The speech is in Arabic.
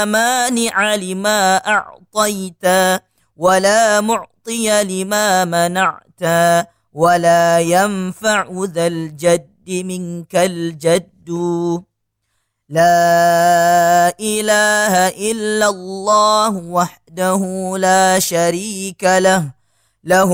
لا مانع لما أعطيت ولا معطي لما منعت ولا ينفع ذا الجد منك الجد. لا إله إلا الله وحده لا شريك له